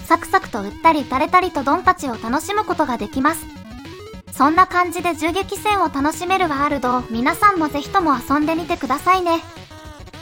サクサクと打ったり垂れたりとドンパチを楽しむことができます。そんな感じで銃撃戦を楽しめるワールドを皆さんもぜひとも遊んでみてくださいね。